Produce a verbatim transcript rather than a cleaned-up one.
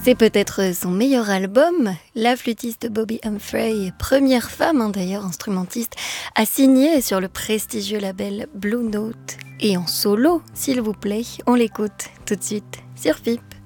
C'est peut-être son meilleur album. La flûtiste Bobbi Humphrey, première femme hein, d'ailleurs instrumentiste, a signé sur le prestigieux label Blue Note. Et en solo, s'il vous plaît, on l'écoute tout de suite sur F I P.